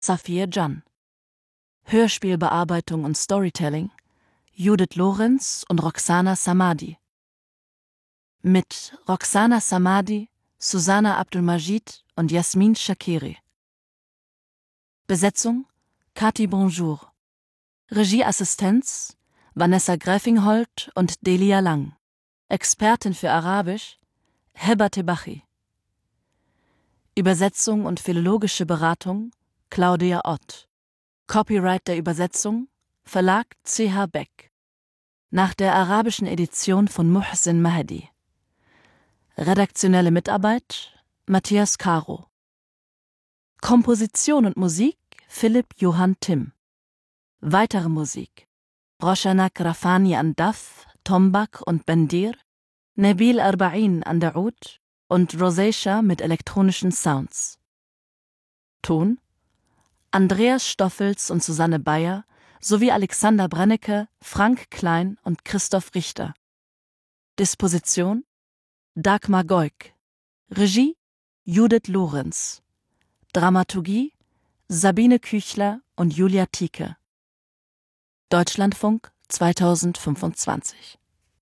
Safiye Can. Hörspielbearbeitung und Storytelling Judith Lorenz und Roxana Samadi. Mit Roxana Samadi, Susanna Abdulmajid und Jasmin Shakiri. Besetzung Kati Bonjour. Regieassistenz Vanessa Gräfingholt und Delia Lang. Expertin für Arabisch Heba Tebachi. Übersetzung und philologische Beratung Claudia Ott. Copyright der Übersetzung Verlag CH Beck. Nach der arabischen Edition von Muhsin Mahdi. Redaktionelle Mitarbeit Matthias Caro. Komposition und Musik Philipp Johann Timm. Weitere Musik Roshanak Rafani an Daf, Tombak und Bendir, Nabil Arba'in an der Oud und Rosacea mit elektronischen Sounds. Ton Andreas Stoffels und Susanne Bayer sowie Alexander Brennecke, Frank Klein und Christoph Richter. Disposition Dagmar Goik. Regie Judith Lorenz. Dramaturgie Sabine Küchler und Julia Tieke. Deutschlandfunk 2025.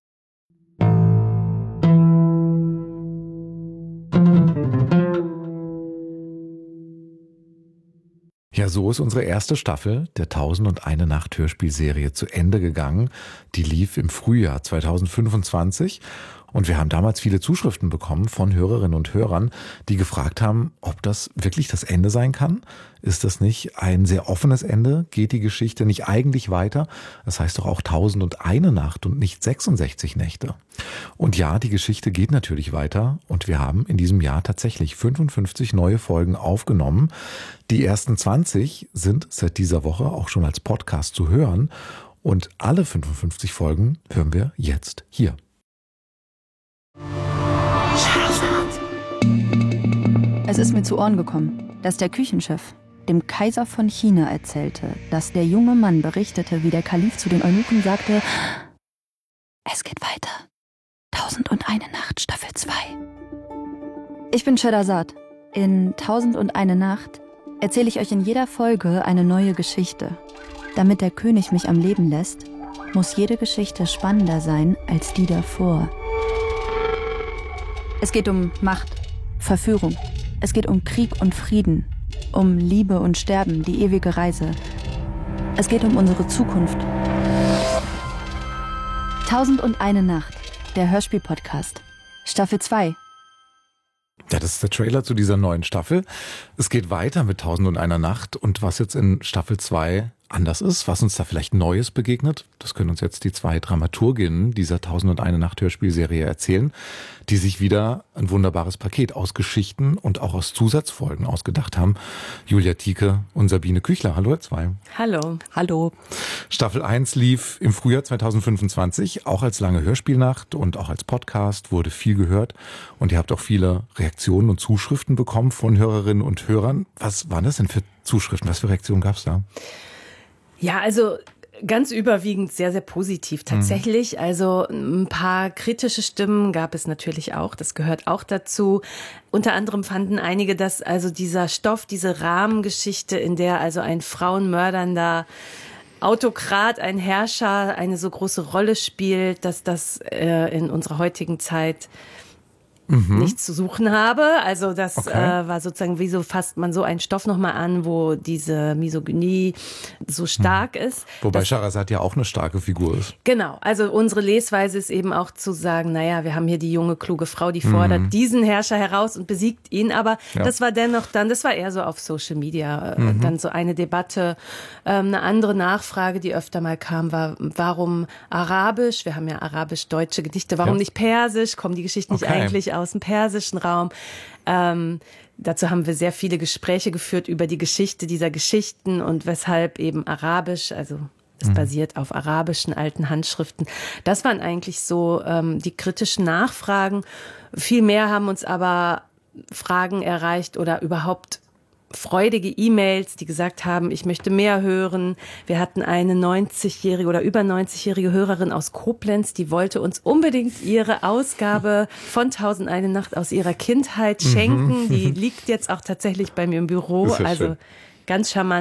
Ja, so ist unsere erste Staffel der 1001 Nacht Hörspielserie zu Ende gegangen. Die lief im Frühjahr 2025 und wir haben damals viele Zuschriften bekommen von Hörerinnen und Hörern, die gefragt haben, ob das wirklich das Ende sein kann. Ist das nicht ein sehr offenes Ende? Geht die Geschichte nicht eigentlich weiter? Das heißt doch auch 1001 Nacht und nicht 66 Nächte. Und ja, die Geschichte geht natürlich weiter und wir haben in diesem Jahr tatsächlich 55 neue Folgen aufgenommen. Die ersten 20 sind seit dieser Woche auch schon als Podcast zu hören und alle 55 Folgen hören wir jetzt hier. Es ist mir zu Ohren gekommen, dass der Küchenchef dem Kaiser von China erzählte, dass der junge Mann berichtete, wie der Kalif zu den Eunuchen sagte: Es geht weiter. 1001 Nacht, Staffel 2. Ich bin Scheherazad. In 1001 Nacht erzähle ich euch in jeder Folge eine neue Geschichte. Damit der König mich am Leben lässt, muss jede Geschichte spannender sein als die davor. Es geht um Macht, Verführung. Es geht um Krieg und Frieden, um Liebe und Sterben, die ewige Reise. Es geht um unsere Zukunft. 1001 Nacht, der Hörspiel-Podcast, Staffel 2. Ja, das ist der Trailer zu dieser neuen Staffel. Es geht weiter mit 1001 Nacht und was jetzt in Staffel 2 anders ist, was uns da vielleicht Neues begegnet, das können uns jetzt die zwei Dramaturginnen dieser 1001 Nacht Hörspielserie erzählen, die sich wieder ein wunderbares Paket aus Geschichten und auch aus Zusatzfolgen ausgedacht haben. Julia Tieke und Sabine Küchler. Hallo ihr zwei. Hallo. Hallo. Staffel 1 lief im Frühjahr 2025, auch als lange Hörspielnacht und auch als Podcast, wurde viel gehört und ihr habt auch viele Reaktionen und Zuschriften bekommen von Hörerinnen und Hörern. Was waren das denn für Zuschriften? Was für Reaktionen gab es da? Ja, also ganz überwiegend sehr, sehr positiv tatsächlich. Also ein paar kritische Stimmen gab es natürlich auch. Das gehört auch dazu. Unter anderem fanden einige, dass also dieser Stoff, diese Rahmengeschichte, in der also ein frauenmördernder Autokrat, ein Herrscher eine so große Rolle spielt, dass das in unserer heutigen Zeit nichts zu suchen habe. Also das war sozusagen, wieso fasst man so einen Stoff nochmal an, wo diese Misogynie so stark ist. Wobei Scheherazad ja auch eine starke Figur ist. Genau, also unsere Lesweise ist eben auch zu sagen, naja, wir haben hier die junge, kluge Frau, die fordert diesen Herrscher heraus und besiegt ihn, aber das war dennoch dann, das war eher so auf Social Media, dann so eine Debatte. Eine andere Nachfrage, die öfter mal kam, war, warum Arabisch? Wir haben ja arabisch-deutsche Gedichte, warum nicht Persisch? Kommen die Geschichten nicht eigentlich aus dem persischen Raum? Dazu haben wir sehr viele Gespräche geführt über die Geschichte dieser Geschichten und weshalb eben Arabisch, also es basiert auf arabischen alten Handschriften. Das waren eigentlich so die kritischen Nachfragen. Viel mehr haben uns aber Fragen erreicht oder überhaupt freudige E-Mails, die gesagt haben, ich möchte mehr hören. Wir hatten eine 90-jährige oder über 90-jährige Hörerin aus Koblenz, die wollte uns unbedingt ihre Ausgabe von 1001 Nacht aus ihrer Kindheit schenken. Die liegt jetzt auch tatsächlich bei mir im Büro. Also ganz charmant.